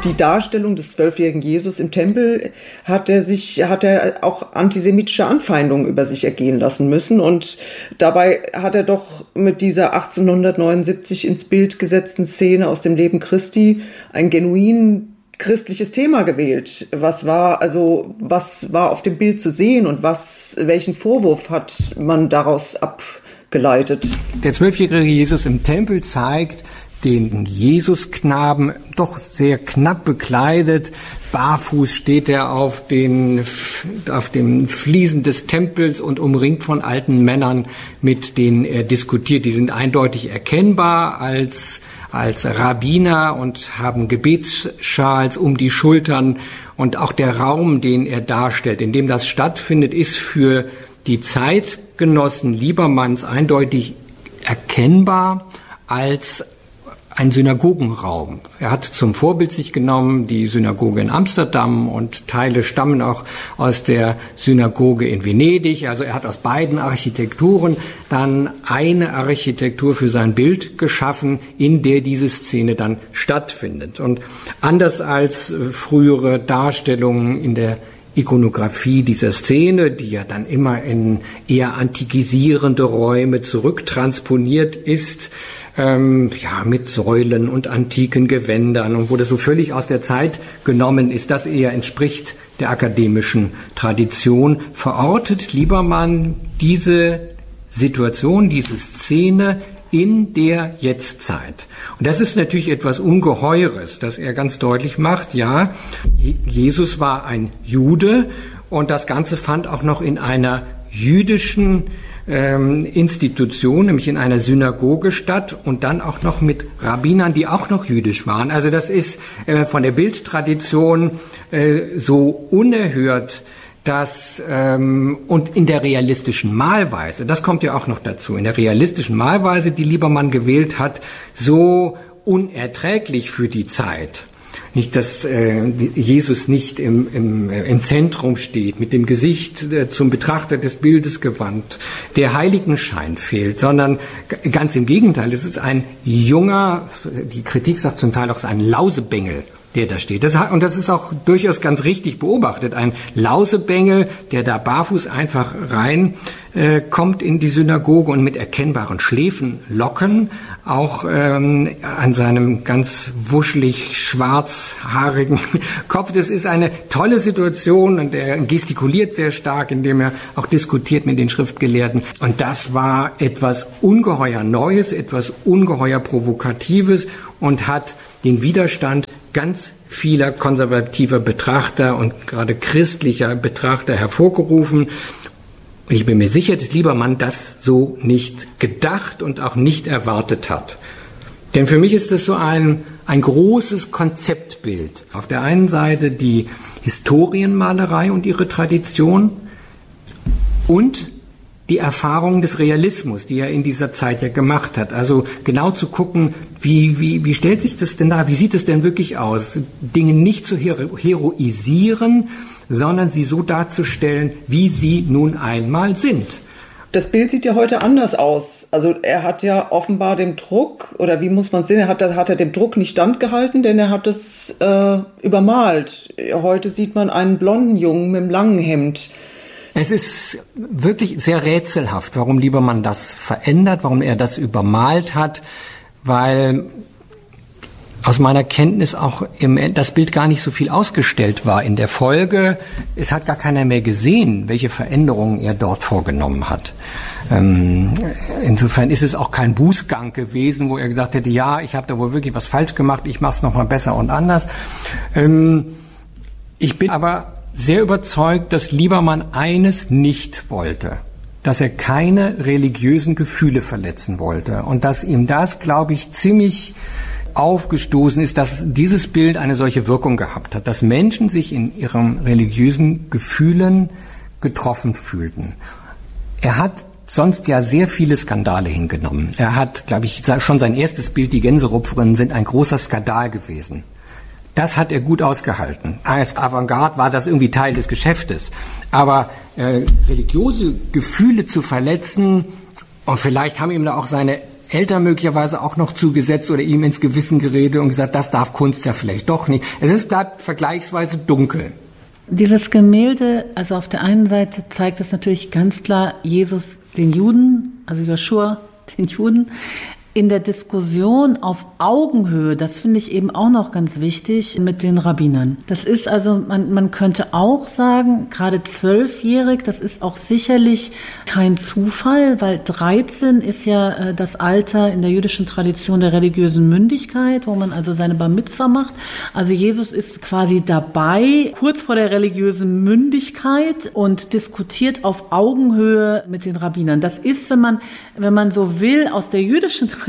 die Darstellung des 12-jährigen Jesus im Tempel hat er auch antisemitische Anfeindungen über sich ergehen lassen müssen. Und dabei hat er doch mit dieser 1879 ins Bild gesetzten Szene aus dem Leben Christi ein genuin christliches Thema gewählt. Was war auf dem Bild zu sehen und welchen Vorwurf hat man daraus abgeleitet? Der 12-jährige Jesus im Tempel zeigt den Jesusknaben doch sehr knapp bekleidet. Barfuß steht er auf den Fliesen des Tempels und umringt von alten Männern, mit denen er diskutiert. Die sind eindeutig erkennbar als Rabbiner und haben Gebetsschals um die Schultern. Und auch der Raum, den er darstellt, in dem das stattfindet, ist für die Zeitgenossen Liebermanns eindeutig erkennbar als ein Synagogenraum. Er hat zum Vorbild sich genommen die Synagoge in Amsterdam und Teile stammen auch aus der Synagoge in Venedig. Also er hat aus beiden Architekturen dann eine Architektur für sein Bild geschaffen, in der diese Szene dann stattfindet. Und anders als frühere Darstellungen in der Ikonografie dieser Szene, die ja dann immer in eher antikisierende Räume zurücktransponiert ist, mit Säulen und antiken Gewändern und wo das so völlig aus der Zeit genommen ist, das eher entspricht der akademischen Tradition, verortet Liebermann diese Situation, diese Szene in der Jetztzeit. Und das ist natürlich etwas Ungeheures, dass er ganz deutlich macht, ja, Jesus war ein Jude und das Ganze fand auch noch in einer jüdischen Institution, nämlich in einer Synagoge statt und dann auch noch mit Rabbinern, die auch noch jüdisch waren. Also das ist von der Bildtradition so unerhört, dass und in der realistischen Malweise, das kommt ja auch noch dazu, in der realistischen Malweise, die Liebermann gewählt hat, so unerträglich für die Zeit. Nicht, dass Jesus nicht im Zentrum steht, mit dem Gesicht zum Betrachter des Bildes gewandt, der Heiligenschein fehlt, sondern ganz im Gegenteil, es ist ein junger, die Kritik sagt zum Teil auch, es ist ein Lausebengel, der da steht. Und das ist auch durchaus ganz richtig beobachtet. Ein Lausebengel, der da barfuß einfach rein kommt in die Synagoge und mit erkennbaren Schläfenlocken, auch an seinem ganz wuschelig schwarzhaarigen Kopf. Das ist eine tolle Situation und er gestikuliert sehr stark, indem er auch diskutiert mit den Schriftgelehrten. Und das war etwas ungeheuer Neues, etwas ungeheuer Provokatives und hat den Widerstand ganz vieler konservativer Betrachter und gerade christlicher Betrachter hervorgerufen. Und ich bin mir sicher, dass Liebermann das so nicht gedacht und auch nicht erwartet hat. Denn für mich ist das so ein großes Konzeptbild. Auf der einen Seite die Historienmalerei und ihre Tradition und die Erfahrung des Realismus, die er in dieser Zeit ja gemacht hat. Also genau zu gucken, wie stellt sich das denn da, wie sieht es denn wirklich aus? Dinge nicht zu heroisieren, sondern sie so darzustellen, wie sie nun einmal sind. Das Bild sieht ja heute anders aus. Also er hat ja offenbar dem Druck, oder wie muss man es sehen, hat er dem Druck nicht standgehalten, denn er hat es übermalt. Heute sieht man einen blonden Jungen mit einem langen Hemd. Es ist wirklich sehr rätselhaft, warum Liebermann das verändert, warum er das übermalt hat, weil aus meiner Kenntnis auch das Bild gar nicht so viel ausgestellt war in der Folge. Es hat gar keiner mehr gesehen, welche Veränderungen er dort vorgenommen hat. Insofern ist es auch kein Bußgang gewesen, wo er gesagt hätte, ja, ich habe da wohl wirklich was falsch gemacht, ich mache es nochmal besser und anders. Ich bin aber sehr überzeugt, dass Liebermann eines nicht wollte, dass er keine religiösen Gefühle verletzen wollte und dass ihm das, glaube ich, ziemlich aufgestoßen ist, dass dieses Bild eine solche Wirkung gehabt hat, dass Menschen sich in ihren religiösen Gefühlen getroffen fühlten. Er hat sonst ja sehr viele Skandale hingenommen. Er hat, glaube ich, schon sein erstes Bild, die Gänserupferinnen, sind ein großer Skandal gewesen. Das hat er gut ausgehalten. Als Avantgarde war das irgendwie Teil des Geschäftes. Aber religiöse Gefühle zu verletzen, und vielleicht haben ihm da auch seine Eltern möglicherweise auch noch zugesetzt oder ihm ins Gewissen geredet und gesagt, das darf Kunst ja vielleicht doch nicht. Bleibt vergleichsweise dunkel. Dieses Gemälde, also auf der einen Seite zeigt es natürlich ganz klar Jesus den Juden, also Joshua den Juden, in der Diskussion auf Augenhöhe, das finde ich eben auch noch ganz wichtig, mit den Rabbinern. Das ist also, man könnte auch sagen, gerade 12-jährig, das ist auch sicherlich kein Zufall, weil 13 ist ja das Alter in der jüdischen Tradition der religiösen Mündigkeit, wo man also seine Bar Mitzvah macht. Also Jesus ist quasi dabei, kurz vor der religiösen Mündigkeit und diskutiert auf Augenhöhe mit den Rabbinern. Das ist, wenn man so will, aus der jüdischen Tradition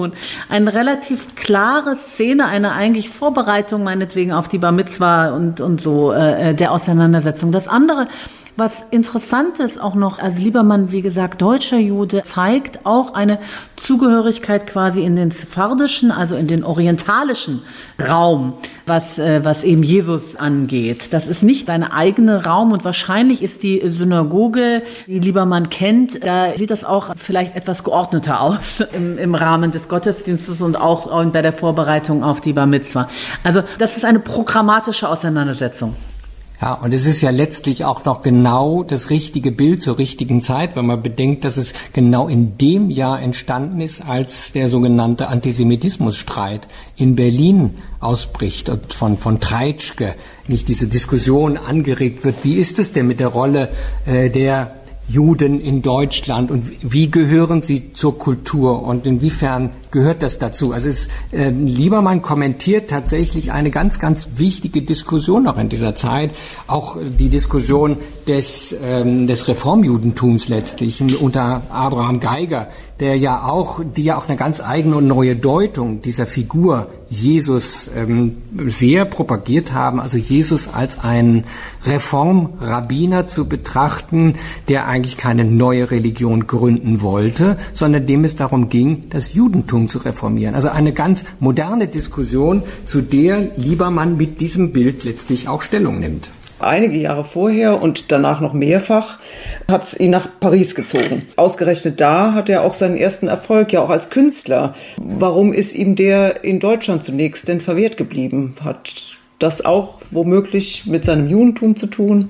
eine relativ klare Szene, eine eigentlich Vorbereitung meinetwegen auf die Bar Mitzvah und so der Auseinandersetzung. Das andere, was interessant ist auch noch, also Liebermann, wie gesagt, deutscher Jude, zeigt auch eine Zugehörigkeit quasi in den sephardischen, also in den orientalischen Raum, was eben Jesus angeht. Das ist nicht dein eigener Raum und wahrscheinlich ist die Synagoge, die Liebermann kennt, da sieht das auch vielleicht etwas geordneter aus im Rahmen des Gottesdienstes und auch bei der Vorbereitung auf die Bar Mitzvah. Also das ist eine programmatische Auseinandersetzung. Ja, und es ist ja letztlich auch noch genau das richtige Bild zur richtigen Zeit, wenn man bedenkt, dass es genau in dem Jahr entstanden ist, als der sogenannte Antisemitismusstreit in Berlin ausbricht und von Treitschke nicht diese Diskussion angeregt wird. Wie ist es denn mit der Rolle der Juden in Deutschland und wie gehören sie zur Kultur und inwiefern gehört das dazu? Also Liebermann kommentiert tatsächlich eine ganz, ganz wichtige Diskussion noch in dieser Zeit, auch die Diskussion des Reformjudentums letztlich unter Abraham Geiger, die ja auch eine ganz eigene und neue Deutung dieser Figur Jesus sehr propagiert haben, also Jesus als einen Reformrabbiner zu betrachten, der eigentlich keine neue Religion gründen wollte, sondern dem es darum ging, das Judentum zu reformieren. Also eine ganz moderne Diskussion, zu der Liebermann mit diesem Bild letztlich auch Stellung nimmt. Einige Jahre vorher und danach noch mehrfach hat es ihn nach Paris gezogen. Ausgerechnet da hat er auch seinen ersten Erfolg, ja auch als Künstler. Warum ist ihm der in Deutschland zunächst denn verwehrt geblieben? Hat das auch womöglich mit seinem Judentum zu tun?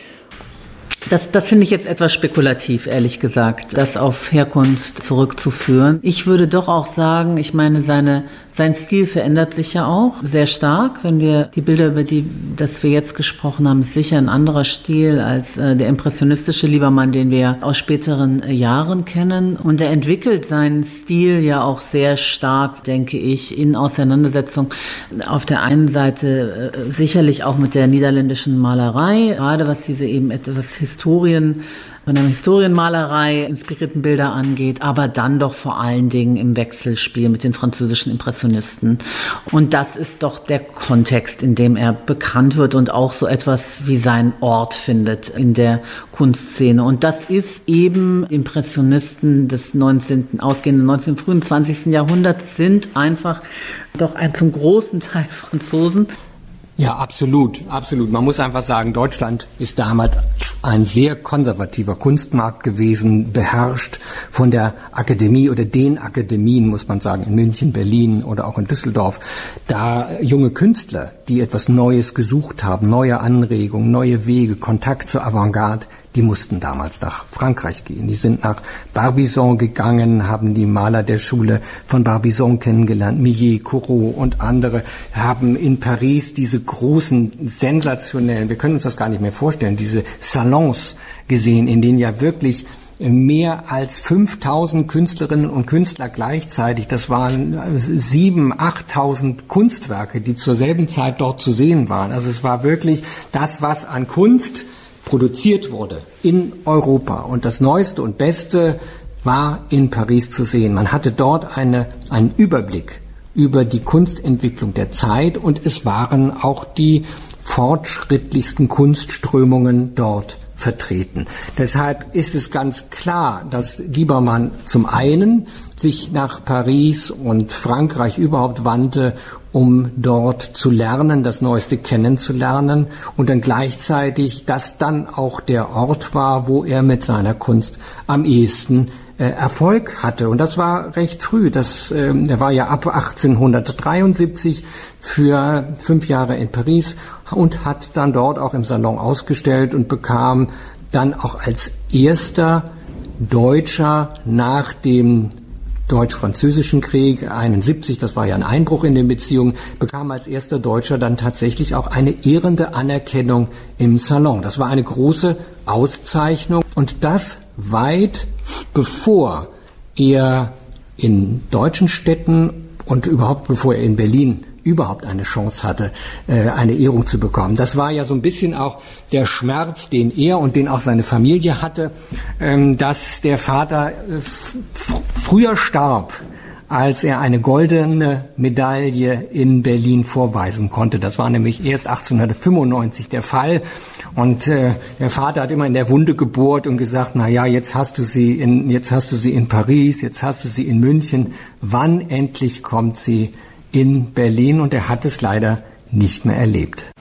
Das finde ich jetzt etwas spekulativ, ehrlich gesagt, das auf Herkunft zurückzuführen. Ich würde doch auch sagen, ich meine, sein Stil verändert sich ja auch sehr stark. Wenn wir die Bilder, über das wir jetzt gesprochen haben, ist sicher ein anderer Stil als der impressionistische Liebermann, den wir aus späteren Jahren kennen. Und er entwickelt seinen Stil ja auch sehr stark, denke ich, in Auseinandersetzung auf der einen Seite sicherlich auch mit der niederländischen Malerei, gerade was diese eben etwas von der Historienmalerei inspirierten Bilder angeht, aber dann doch vor allen Dingen im Wechselspiel mit den französischen Impressionisten. Und das ist doch der Kontext, in dem er bekannt wird und auch so etwas wie seinen Ort findet in der Kunstszene. Und das ist eben Impressionisten des ausgehenden 19. frühen 20. Jahrhunderts sind einfach doch zum großen Teil Franzosen. Ja, absolut. Man muss einfach sagen, Deutschland ist damals ein sehr konservativer Kunstmarkt gewesen, beherrscht von der Akademie oder den Akademien, muss man sagen, in München, Berlin oder auch in Düsseldorf. Da junge Künstler, die etwas Neues gesucht haben, neue Anregungen, neue Wege, Kontakt zur Avantgarde, die mussten damals nach Frankreich gehen. Die sind nach Barbizon gegangen, haben die Maler der Schule von Barbizon kennengelernt, Millet, Corot und andere, haben in Paris diese großen, sensationellen, wir können uns das gar nicht mehr vorstellen, diese Salons gesehen, in denen ja wirklich mehr als 5.000 Künstlerinnen und Künstler gleichzeitig, das waren 7.000, 8.000 Kunstwerke, die zur selben Zeit dort zu sehen waren. Also es war wirklich das, was an Kunst produziert wurde in Europa. Und das Neueste und Beste war in Paris zu sehen. Man hatte dort einen Überblick über die Kunstentwicklung der Zeit und es waren auch die fortschrittlichsten Kunstströmungen dort vertreten. Deshalb ist es ganz klar, dass Liebermann zum einen sich nach Paris und Frankreich überhaupt wandte, um dort zu lernen, das Neueste kennenzulernen und dann gleichzeitig das dann auch der Ort war, wo er mit seiner Kunst am ehesten Erfolg hatte. Und das war recht früh. Er war ja ab 1873 für 5 Jahre in Paris und hat dann dort auch im Salon ausgestellt und bekam dann auch als erster Deutscher nach dem Deutsch-Französischen Krieg 71, das war ja ein Einbruch in den Beziehungen, bekam als erster Deutscher dann tatsächlich auch eine ehrende Anerkennung im Salon. Das war eine große Auszeichnung und das weit bevor er in deutschen Städten und überhaupt bevor er in Berlin überhaupt eine Chance hatte, eine Ehrung zu bekommen. Das war ja so ein bisschen auch der Schmerz, den er und den auch seine Familie hatte, dass der Vater früher starb, als er eine goldene Medaille in Berlin vorweisen konnte. Das war nämlich erst 1895 der Fall. Und der Vater hat immer in der Wunde gebohrt und gesagt, na ja, jetzt hast du sie in Paris, jetzt hast du sie in München. Wann endlich kommt sie in Berlin? Und er hat es leider nicht mehr erlebt.